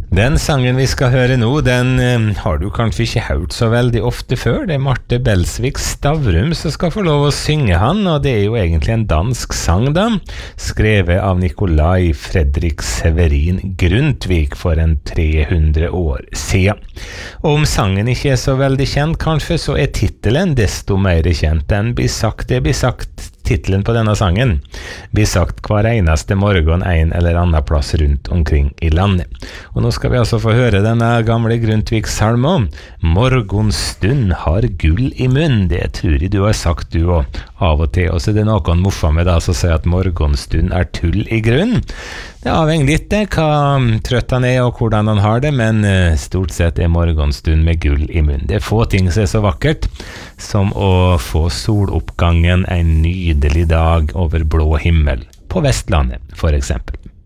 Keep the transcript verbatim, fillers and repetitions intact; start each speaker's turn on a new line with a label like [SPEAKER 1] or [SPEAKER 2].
[SPEAKER 1] Den sangen vi skal høre nå, den eh, har du kanskje ikke hørt så veldig ofte før. Det er Marte Belsvik Stavrum som skal få lov å synge han, og det er jo egentlig en dansk sang da, skrevet av Nikolai Fredrik Severin Grundtvig for en tre hundre år siden. Og om sangen ikke er så veldig kjent kanskje, så er titelen desto mer kjent. Den blir sagt, det blir sagt Titelen på denne sangen blir sagt hver eneste morgen en eller annen plass rundt omkring i landet. Og nå skal vi altså få høre denne gamle Grundtvig-salmen. Morgonstund har gull i munn. Det tror jeg du har sagt du og av og til. Og så er det noen morsomme da som sier at morgonstund er tull i grunn. Det avhenger litt det, hva trøtt han er og hvordan han har det, men stort sett er morgonstund med gull i munn. Det er få ting som er så vakkert som å få soloppgangen en nydelig dag over blå himmel på Vestlandet, for eksempel.